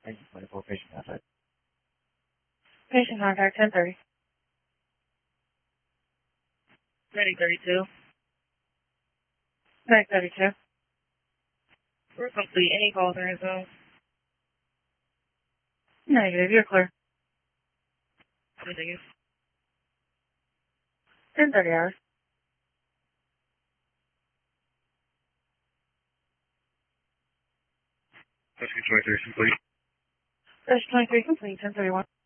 Patient contact. Patient contact 1030. Ready 32. Medic 32. We're complete. Any calls or info? Negative, you're clear. Continue. 1030 hours. Rescue 23 complete. Rescue 23 complete, 1031.